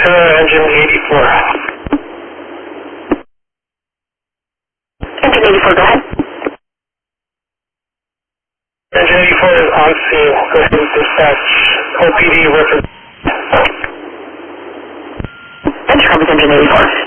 to engine 84. Engine 84, go ahead. Engine 84 is on scene. Go ahead and dispatch OPD reference. Engine copies engine 84.